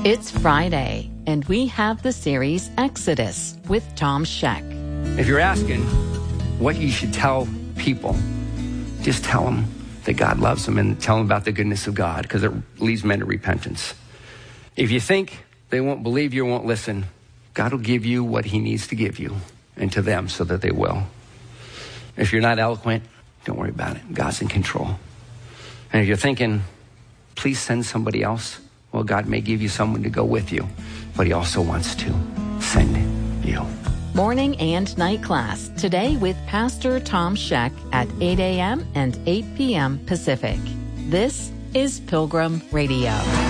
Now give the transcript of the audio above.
It's Friday, and we have the series Exodus with Tom Scheck. If you're asking what you should tell people, just tell them that God loves them and tell them about the goodness of God, because it leads men to repentance. If you think they won't believe you or won't listen, God will give you what he needs to give you and to them so that they will. If you're not eloquent, don't worry about it. God's in control. And if you're thinking, please send somebody else, well, God may give you someone to go with you, but he also wants to send you. Morning and night class today with Pastor Tom Scheck at 8 a.m. and 8 p.m. Pacific. This is Pilgrim Radio.